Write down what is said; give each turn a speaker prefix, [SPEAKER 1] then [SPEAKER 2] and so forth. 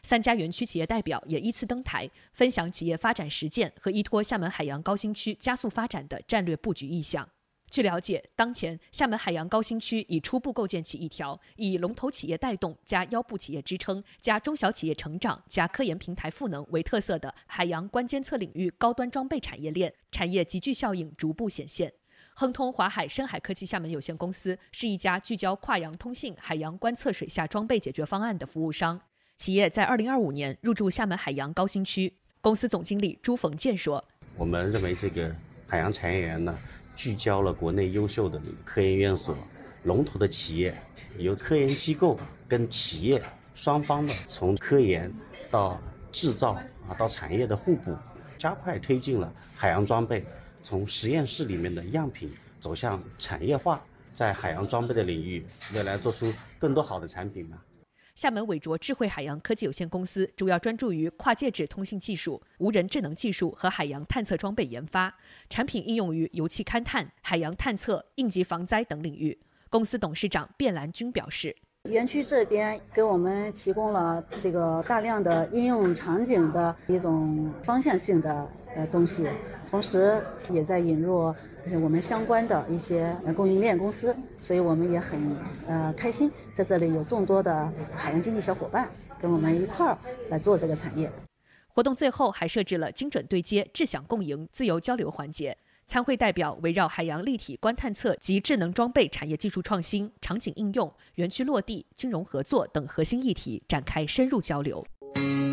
[SPEAKER 1] 3家园区企业代表也依次登台，分享企业发展实践和依托厦门海洋高新区加速发展的战略布局意向。据了解，当前厦门海洋高新区已初步构建起一条以龙头企业带动加腰部企业支撑加中小企业成长加科研平台赋能为特色的海洋关监测领域高端装备产业链，产业集聚效应逐步显现。亨通华海深海科技厦门有限公司是一家聚焦跨洋通信、海洋观测水下装备解决方案的服务商。企业在2025年入驻厦门海洋高新区。公司总经理朱逢建说：“
[SPEAKER 2] 我们认为这个海洋产业园呢，聚焦了国内优秀的科研院所、龙头的企业，由科研机构跟企业双方的从科研到制造到产业的互补，加快推进了海洋装备从实验室里面的样品走向产业化，在海洋装备的领域，未来做出更多好的产品呢。”
[SPEAKER 1] 厦门伟卓智慧海洋科技有限公司主要专注于跨介质通信技术、无人智能技术和海洋探测装备研发，产品应用于油气勘探、海洋探测、应急防灾等领域。公司董事长卞兰君表示：“
[SPEAKER 3] 园区这边给我们提供了这个大量的应用场景的一种方向性的东西，同时也在引入我们相关的一些供应链公司，所以我们也很开心，在这里有众多的海洋经济小伙伴跟我们一块儿来做这个产业。”
[SPEAKER 1] 活动最后还设置了精准对接、智享共赢、自由交流环节。参会代表围绕海洋立体观探测及智能装备产业技术创新、场景应用、园区落地、金融合作等核心议题展开深入交流。